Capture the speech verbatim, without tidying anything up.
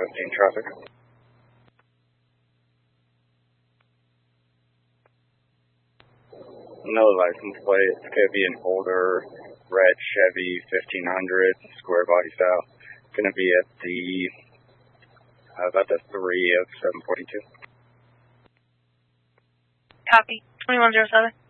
fifteen traffic. No license plate. It's going to be an older red Chevy fifteen hundred, square body style. It's going to be at the, uh, about the three of seven forty-two. Copy. twenty-one oh seven.